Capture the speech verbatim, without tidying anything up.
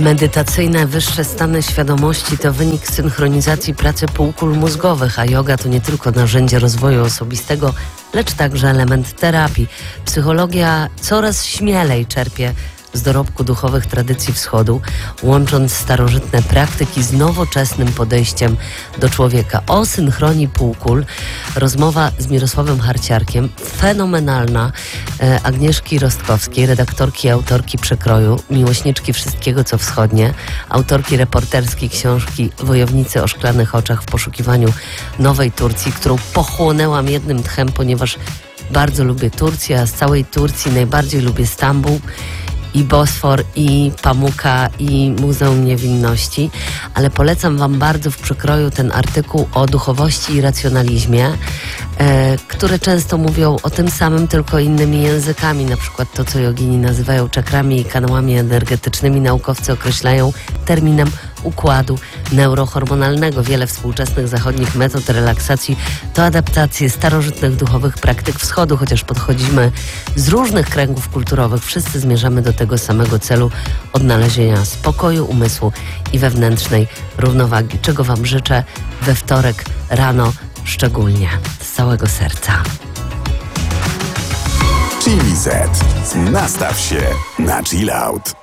Medytacyjne wyższe stany świadomości to wynik synchronizacji pracy półkul mózgowych, a joga to nie tylko narzędzie rozwoju osobistego, lecz także element terapii. Psychologia coraz śmielej czerpie z dorobku duchowych tradycji wschodu, łącząc starożytne praktyki z nowoczesnym podejściem do człowieka. O synchronii półkul rozmowa z Mirosławem Harciarkiem, fenomenalna, e, Agnieszki Rostkowskiej, redaktorki i autorki Przekroju, miłośniczki wszystkiego co wschodnie, autorki reporterskiej książki Wojownicy o szklanych oczach w poszukiwaniu nowej Turcji, którą pochłonęłam jednym tchem, ponieważ bardzo lubię Turcję, a z całej Turcji najbardziej lubię Stambuł, i Bosfor, i Pamuka, i Muzeum Niewinności, ale polecam wam bardzo w Przekroju ten artykuł o duchowości i racjonalizmie, e, które często mówią o tym samym, tylko innymi językami. Na przykład to, co jogini nazywają czakrami i kanałami energetycznymi, naukowcy określają terminem układu neurohormonalnego. Wiele współczesnych zachodnich metod relaksacji to adaptacje starożytnych duchowych praktyk wschodu, chociaż podchodzimy z różnych kręgów kulturowych. Wszyscy zmierzamy do tego samego celu odnalezienia spokoju umysłu i wewnętrznej równowagi, czego wam życzę we wtorek rano szczególnie z całego serca. Chili Z. Nastaw się na chill out.